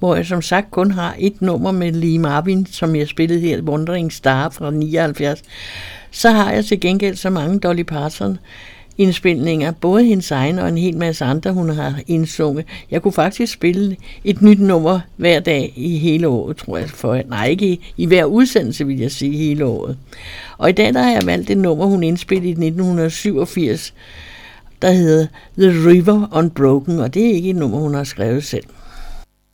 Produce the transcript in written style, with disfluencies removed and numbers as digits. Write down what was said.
hvor jeg som sagt kun har et nummer med Lee Marvin, som jeg spillede her, Wandering Star fra 79, så har jeg til gengæld så mange Dolly Parton indspilninger, både hendes egen og en hel masse andre, hun har indsunget. Jeg kunne faktisk spille et nyt nummer hver dag i hele året, tror jeg. Ikke i hver udsendelse, vil jeg sige, hele året. Og i dag der har jeg valgt et nummer, hun indspillede i 1987, der hedder The River Unbroken, og det er ikke et nummer, hun har skrevet selv.